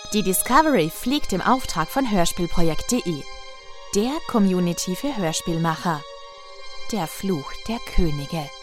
Die Discovery fliegt im Auftrag von Hörspielprojekt.de, der Community für Hörspielmacher. Der Fluch der Könige.